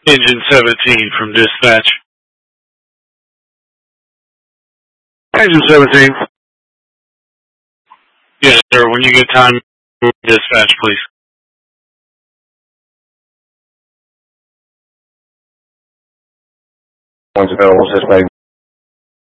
Engine 17 from dispatch. Engine 17. Yes, sir. When you get time, dispatch, please. One's available, suspect